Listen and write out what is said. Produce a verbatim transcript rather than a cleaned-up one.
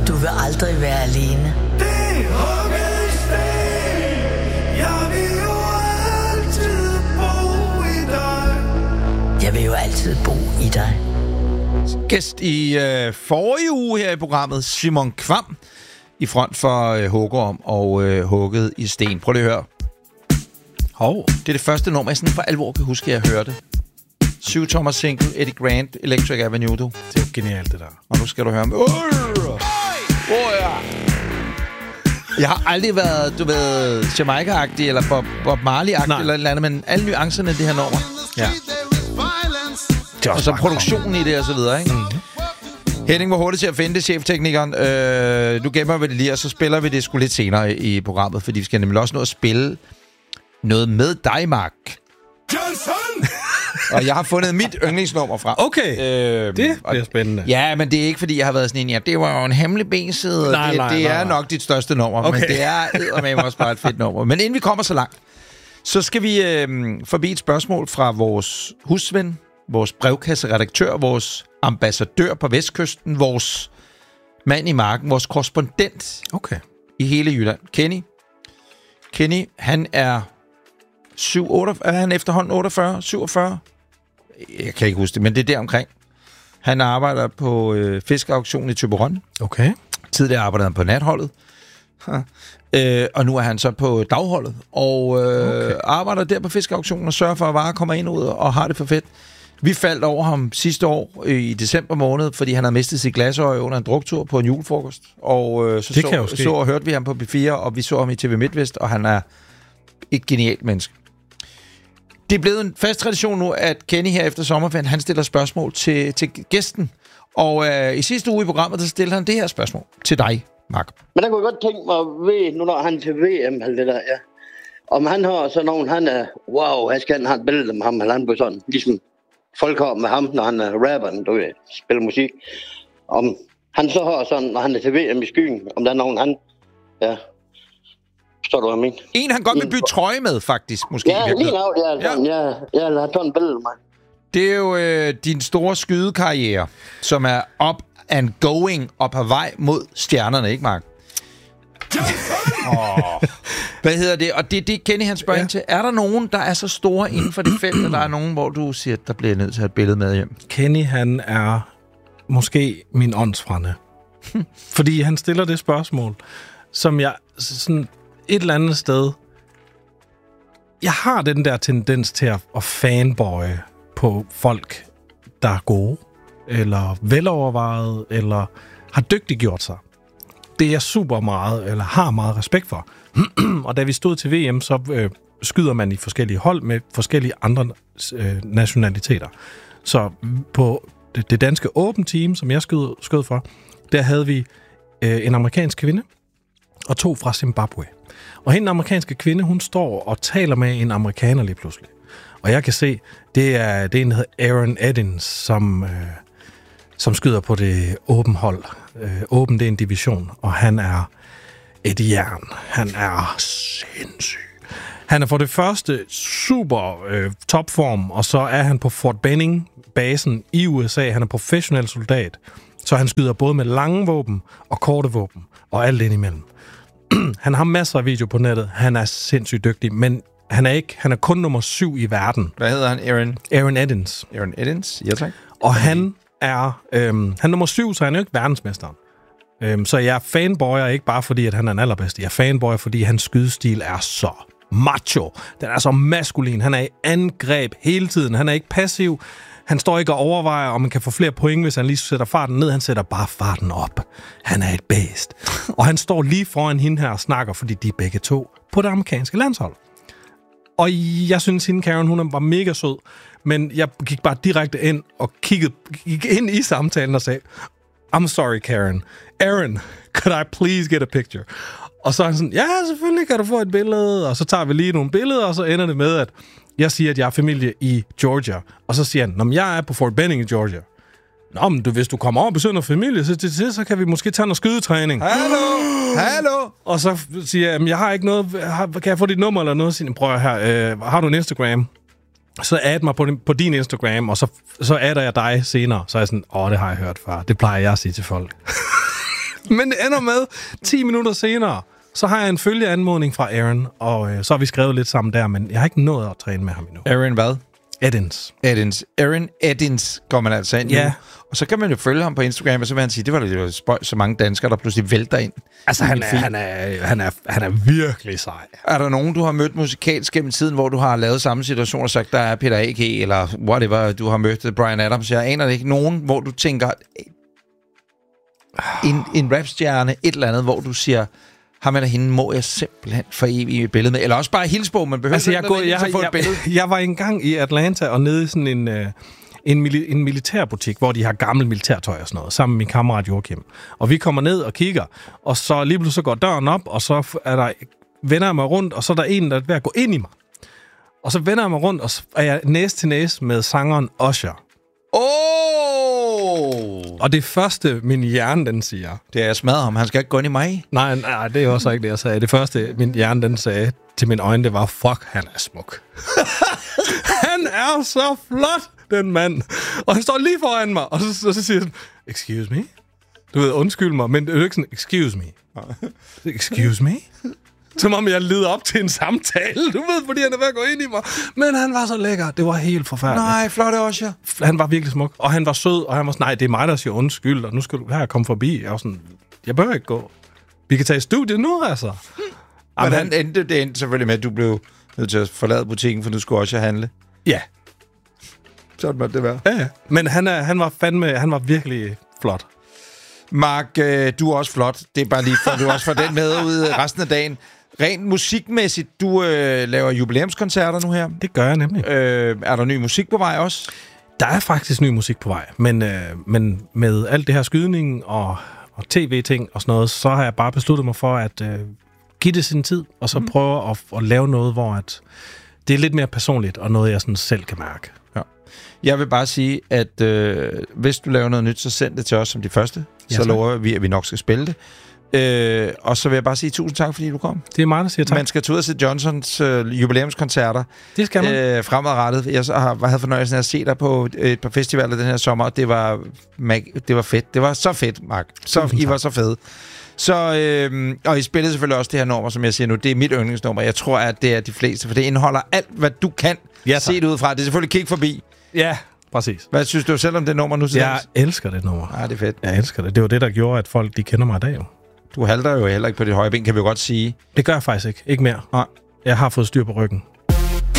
og du vil aldrig være alene. Det hugget i sten. Jeg vil jo altid bo i dig. Jeg vil jo altid bo i dig. Gæst i øh, forrige uge her i programmet, Simon Kvam, i front for øh, Hugorm og øh, Hugget i sten. Prøv lige at høre. Hov. Det er det første nummer, jeg sådan for alvor kan huske, at jeg hørte. Syv tommer single, Eddie Grant, Electric Avenue, du. Det er jo genialt, det der. Og nu skal du høre med. Oh, ja. Jeg har aldrig været, du ved, Jamaica-agtig, eller Bob, Bob Marley-agtig, eller et eller andet, men alle nuancerne i det her nummer. Ja. Og så produktionen i det, og så videre, ikke? Mm-hmm. Henning var hurtigt til at finde det, chefteknikeren. Øh, nu gemmer vi det lige, og så spiller vi det sgu lidt senere i programmet, fordi vi skal nemlig også nå at spille noget med dig, Mark. Johnson! Og jeg har fundet mit yndlingsnummer fra. Okay, øh, det bliver spændende. Ja, men det er ikke, fordi jeg har været sådan en, ja, det var jo en hemmelig benside. Nej, det, nej, det nej, er nej. nok dit største nummer, okay. Men det er eddermame også bare et fedt nummer. Men inden vi kommer så langt, så skal vi øh, forbi et spørgsmål fra vores husven, vores brevkasseredaktør, vores ambassadør på Vestkysten, vores mand i marken, vores korrespondent okay. i hele Jylland, Kenny. Kenny, han er syv, otte, er han efterhånden otteogfyrre, syvogfyrre? Jeg kan ikke huske det, men det er der omkring. Han arbejder på øh, fiskeauktionen i Thyborøn. Okay. Tidligere arbejdede han på natholdet. øh, og nu er han så på dagholdet. Og øh, okay. arbejder der på fiskeauktionen og sørger for, at varer kommer ind og ud og har det for fedt. Vi faldt over ham sidste år øh, i december måned, fordi han havde mistet sit glasøje under en druktur på en julefrokost. Og øh, så, så, så og hørte vi ham på B fire, og vi så ham i T V MidtVest, og han er et genialt menneske. Det er blevet en fast tradition nu, at Kenny her efter sommerferien, han stiller spørgsmål til, til gæsten. Og øh, i sidste uge i programmet, der stiller han det her spørgsmål til dig, Mark. Men der kunne jeg godt tænke mig at ved, nu når han er til V M, eller det der, ja. Om han har sådan nogen, han er, wow, jeg skal have et billede med ham, eller han på sådan, ligesom folk har med ham, når han er rapperen, du ved, spiller musik. Om han så har sådan, når han er til V M i skyen, om der er nogen, han, ja, forstår du, hvad jeg mener? En, han godt vil bytte trøje med, faktisk, måske. Ja, lige nu, ja, sådan, ja, ja, jeg har taget en billede med. Det er jo øh, din store skydekarriere, som er up and going, og på vej mod stjernerne, ikke, Mark? oh. Hvad hedder det? Og det, det Kenny han spørger ja. ind til. Er der nogen, der er så store inden for det felt, og der er nogen, hvor du siger, der bliver nødt til at have et billede med hjem? Kenny, han er måske min åndsfrænde. Fordi han stiller det spørgsmål, som jeg sådan et eller andet sted... Jeg har den der tendens til at, at fanboye på folk, der er gode, eller velovervejet, eller har dygtiggjort sig. Det er jeg super meget, eller har meget respekt for. Og da vi stod til V M, så øh, skyder man i forskellige hold med forskellige andre øh, nationaliteter. Så på det, det danske Open Team, som jeg skød, skød for, der havde vi øh, en amerikansk kvinde og to fra Zimbabwe. Og hende den amerikanske kvinde, hun står og taler med en amerikaner lige pludselig. Og jeg kan se, det er, det er en, der hedder Aaron Edins, som, øh, som skyder på det åben hold. Øh, åben, det er en division, og han er et jern. Han er sindssyg. Han er for det første super øh, topform, og så er han på Fort Benning-basen i U S A. Han er professionel soldat, så han skyder både med lange våben og korte våben, og alt indimellem. Han har masser af video på nettet. Han er sindssygt dygtig, men han er ikke. Han er kun nummer syv i verden. Hvad hedder han? Aaron? Aaron Edins. Aaron Edins? Ja, tak. Og han er, øhm, han er nummer syv, så han er jo ikke verdensmesteren. Øhm, så jeg er fanboyer ikke bare fordi, at han er den allerbedste. Jeg er fanboyer, fordi hans skydestil er så macho. Den er så maskulin. Han er i angreb hele tiden. Han er ikke passiv. Han står ikke og overvejer, om man kan få flere point, hvis han lige sætter farten ned. Han sætter bare farten op. Han er et bæst. Og han står lige foran hende her og snakker, fordi de er begge to på det amerikanske landshold. Og jeg synes, hende Karen, hun var mega sød. Men jeg gik bare direkte ind og kiggede gik ind i samtalen og sagde, I'm sorry, Karen. Aaron, could I please get a picture? Og så er han sådan, ja, selvfølgelig kan du få et billede. Og så tager vi lige nogle billeder, og så ender det med, at jeg siger, at jeg er familie i Georgia. Og så siger han, når jeg er på Fort Benning i Georgia. Nå, men du, hvis du kommer over og besøger noget familie, så, til, så kan vi måske tage noget skydetræning. Hallo! Hallo! Og så siger jeg, jeg har ikke noget, har, kan jeg få dit nummer eller noget? Så prøv her, øh, har du en Instagram? Så add mig på din, på din Instagram, og så, så adder jeg dig senere. Så er jeg sådan, åh, det har jeg hørt far. Det plejer jeg at sige til folk. Men det ender med, ti minutter senere, så har jeg en følgeanmodning fra Aaron, og øh, så har vi skrevet lidt sammen der, men jeg har ikke nået at træne med ham endnu. Aaron hvad? Edins. Edins. Aaron Edins går man altså ind Ja. nu. Og så kan man jo følge ham på Instagram, og så vil han sige, det var lidt spøj, så mange danskere, der pludselig vælter ind. Altså, han er, han, er, han, er, han er virkelig sej. Er der nogen, du har mødt musikalsk gennem tiden, hvor du har lavet samme situation og sagt, der er Peter A K, eller whatever, du har mødt Bryan Adams? Jeg aner det ikke. Nogen, hvor du tænker, en, en rapstjerne, et eller andet, hvor du siger, ham eller hende må jeg simpelthen for evigt et billede med. Eller også bare hilsbog, man behøver Altså, jeg, går, jeg, få et jeg, billede. jeg, jeg var engang i Atlanta og nede i sådan en, uh, en, mili- en militærbutik, hvor de har gammel militærtøj og sådan noget, sammen med min kammerat Joachim. Og vi kommer ned og kigger, og så lige pludselig så går døren op, og så er der, vender jeg mig rundt, og så er der en, der er ved at gå ind i mig. Og så vender jeg mig rundt, og så er jeg næse til næse med sangeren Usher. Oh! Og det første, min hjerne, den siger... Det er jeg smadret ham. Han skal ikke gå ind i mig. Nej, nej, det er også ikke det, jeg sagde. Det første, min hjerne, den sagde til mine øjne, det var, fuck, han er smuk. Han er så flot, den mand. Og han står lige foran mig, og så, så, så siger han, excuse me? Du ved, undskyld mig, men det er jo ikke sådan, excuse me. Excuse me? Som om jeg leder op til en samtale, du ved, fordi han er ved at gå ind i mig. Men han var så lækker. Det var helt forfærdeligt. Nej, flot også, ja. Han var virkelig smuk, og han var sød, og han var sådan, nej, det er mig, der siger undskyld, og nu skal du her komme forbi. Jeg var sådan, jeg behøver ikke gå. Vi kan tage i studiet nu, altså. Men han endte, det endte selvfølgelig med, at du blev nødt til at forlade butikken, for du skulle også handle. Ja. Sådan måtte det være. Ja, ja. Men han, er, han var fandme, han var virkelig flot. Mark, øh, du er også flot. Det er bare lige for, du også får den med ud resten af dagen. Rent musikmæssigt, du øh, laver jubilæumskoncerter nu her. Det gør jeg nemlig. Øh, er der ny musik på vej også? Der er faktisk ny musik på vej, men, øh, men med alt det her skydning og, og tv-ting og sådan noget, så har jeg bare besluttet mig for at øh, give det sin tid, og så mm. prøve at, at lave noget, hvor at det er lidt mere personligt, og noget, jeg sådan selv kan mærke. Ja. Jeg vil bare sige, at øh, hvis du laver noget nyt, så send det til os som de første. Ja, så lover vi, at vi nok skal spille det. Øh, og så vil jeg bare sige tusind tak, fordi du kom. Det er mig, der siger tak. Man skal tage ud og se Johnsons øh, jubilæumskoncerter. Det skal man. Øh, fremadrettet. Jeg har, havde fornøjelsen af at se dig på et par festivaler den her sommer. Det var, det var fedt. Det var så fedt, Mark. Så, I var så fede. Så, øh, og I spillede selvfølgelig også det her nummer, som jeg siger nu. Det er mit yndlingsnummer. Jeg tror, at det er de fleste, for det indeholder alt, hvad du kan ja, se det ud fra. Det er selvfølgelig Kig Forbi. Ja, præcis. Hvad synes du selv om det nummer nu? Jeg elsker det nummer. Ja, det er fedt. Jeg elsker det. Det var det, der gjorde, at folk de kender mig i dag jo. Du halter jo heller ikke på dit højre ben, kan vi jo godt sige. Det gør jeg faktisk ikke. Ikke mere. Nej. Jeg har fået styr på ryggen.